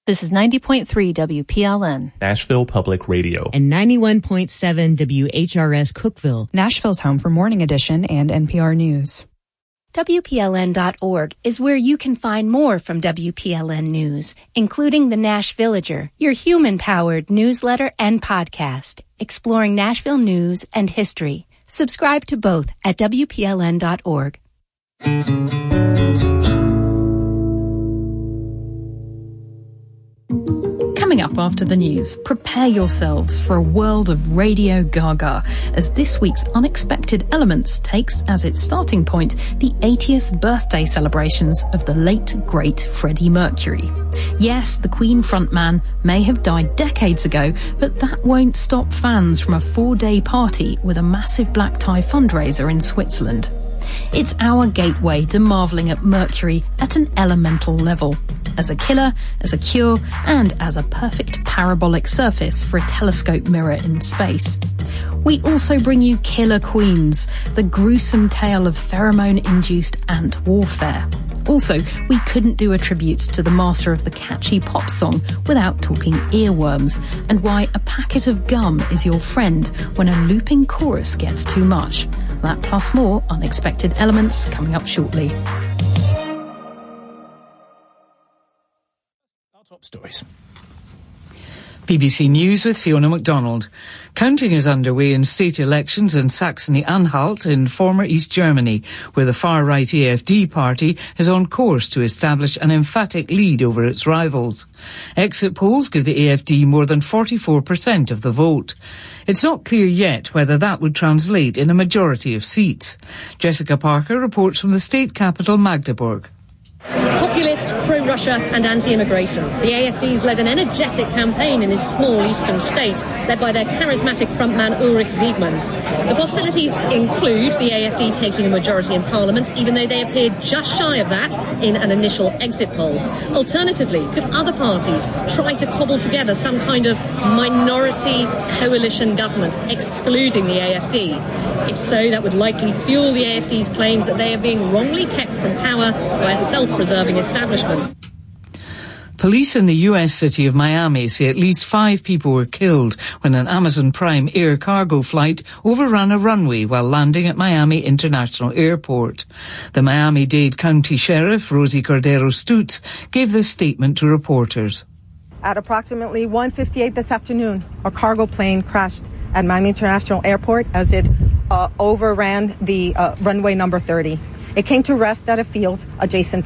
This is 90.3 WPLN. Nashville Public Radio. And 91.7 WHRS Cookeville. Nashville's home for Morning Edition and NPR News. WPLN.org is where you can find more from WPLN News, including the Nash Villager, your human-powered newsletter and podcast, exploring Nashville news and history. Subscribe to both at WPLN.org. Coming up after the news, prepare yourselves for a world of Radio Gaga as this week's Unexpected Elements takes as its starting point the 80th birthday celebrations of the late, great Freddie Mercury. Yes, the Queen frontman may have died decades ago, but that won't stop fans from a 4-day party with a massive black tie fundraiser in Switzerland. It's our gateway to marvelling at Mercury at an elemental level, as a killer, as a cure, and as a perfect parabolic surface for a telescope mirror in space. We also bring you Killer Queens, the gruesome tale of pheromone-induced ant warfare. Also, we couldn't do a tribute to the master of the catchy pop song without talking earworms, and why a packet of gum is your friend when a looping chorus gets too much. That plus more Unexpected Elements coming up shortly. Our top stories. BBC News with Fiona MacDonald. Counting is underway in state elections in Saxony-Anhalt in former East Germany, where the far-right AfD party is on course to establish an emphatic lead over its rivals. Exit polls give the AfD more than 44% of the vote. It's not clear yet whether that would translate in a majority of seats. Jessica Parker reports from the state capital, Magdeburg. Populist, pro-Russia and anti-immigration. The AfD's led an energetic campaign in his small eastern state, led by their charismatic frontman Ulrich Siegmund. The possibilities include the AfD taking a majority in Parliament, even though they appeared just shy of that in an initial exit poll. Alternatively, could other parties try to cobble together some kind of minority coalition government, excluding the AfD? If so, that would likely fuel the AfD's claims that they are being wrongly kept from power by a self-preserving establishment. Police in the US city of Miami say at least 5 people were killed when an Amazon Prime air cargo flight overran a runway while landing at Miami International Airport. The Miami-Dade County Sheriff, Rosie Cordero Stutz, gave this statement to reporters. At approximately 1:58 this afternoon, a cargo plane crashed at Miami International Airport as it overran the runway number 30. It came to rest at a field adjacent